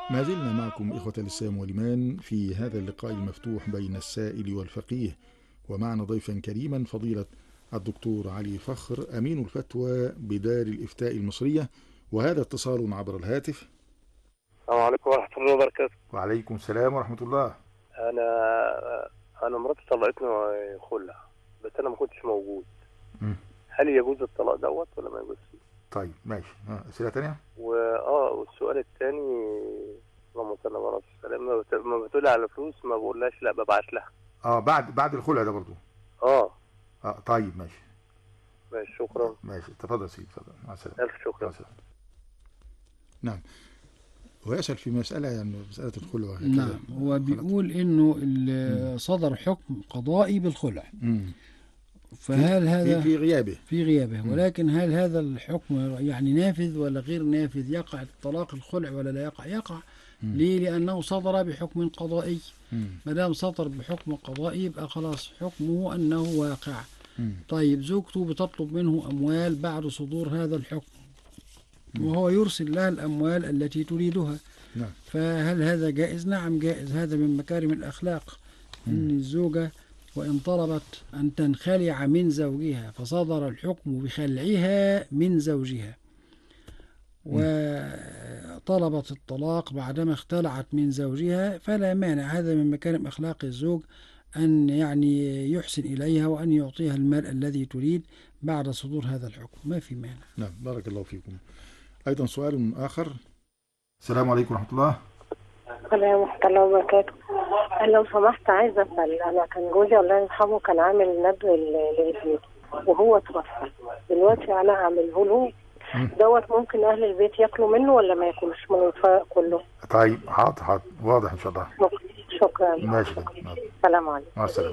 ما زلنا معكم إخوة الإسلام والإيمان في هذا اللقاء المفتوح بين السائل والفقيه، ومعنا ضيفا كريما فضيلة الدكتور علي فخر أمين الفتوى بدار الإفتاء المصرية، وهذا اتصال عبر الهاتف. السلام عليكم ورحمة الله وبركاته. وعليكم السلام ورحمة الله. أنا مراتي طلقتني خلع، بس أنا ما كنتش موجود. م. هل يجوز الطلاق دوت ولا ما يجوزش؟ طيب ماشي. أسئلة تانية؟ والسؤال الثاني، اللهم صل على السلام، لما بتقولي على فلوس ما بقولهاش لا، ببعت لها. بعد الخلع ده برضو. طيب ماشي. شكرا. ماشي، تفضل سيدي، تفضل، مع السلامة. ألف شكرا. نعم، ويسأل في مسألة، يعني مسألة الخلع. نعم، هو بيقول إنه صدر حكم قضائي بالخلع. فهل هذا في غيابه، ولكن هل هذا الحكم يعني نافذ ولا غير نافذ؟ يقع الطلاق الخلع ولا لا يقع؟ ليه؟ لأنه صدر بحكم قضائي. ما دام صدر بحكم قضائي يبقى خلاص حكمه أنه واقع. طيب زوجته بتطلب منه أموال بعد صدور هذا الحكم، وهو يرسل لها الأموال التي تريدها. نعم. فهل هذا جائز؟ نعم جائز. هذا من مكارم الأخلاق، أن الزوجة وإن طلبت أن تنخلع من زوجها فصدر الحكم بخلعها من زوجها، وطلبت الطلاق بعدما اختلعت من زوجها، فلا مانع. هذا من مكارم أخلاق الزوج أن يعني يحسن إليها وأن يعطيها المال الذي تريد بعد صدور هذا الحكم، ما في مانع. نعم، بارك الله فيكم. أيضا سؤال آخر. السلام عليكم ورحمة الله. السلام ورحمة الله وبركاته. لو سمحت عايزة أسأل، أنا كان جوزي الله يرحمه كان عامل ندر لابني وهو توفى، دلوقتي أنا أعمله له دوت، ممكن أهل البيت ياكلوا منه ولا ما ياكلوش من الفرق كله؟ طيب حاضر، واضح إن شاء الله. شكرا. ماشي. السلام عليكم. مع السلامة.